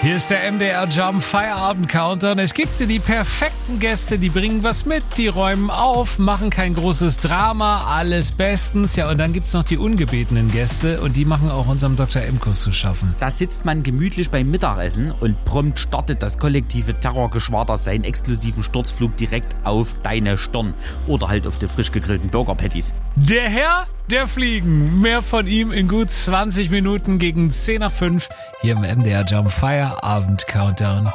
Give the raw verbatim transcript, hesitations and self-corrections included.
Hier ist der M D R Jump Feierabend Countdown. Es gibt sie, die perfekten Gäste, die bringen was mit, die räumen auf, machen kein großes Drama, alles bestens. Ja, und dann gibt's noch die ungebetenen Gäste und die machen auch unserem Doktor Emkus zu schaffen. Da sitzt man gemütlich beim Mittagessen und prompt startet das kollektive Terrorgeschwader seinen exklusiven Sturzflug direkt auf deine Stirn oder halt auf die frisch gegrillten Burger-Patties. Der Herr der Fliegen. Mehr von ihm in gut zwanzig Minuten gegen zehn nach fünf hier im M D R Jump Feierabend Countdown.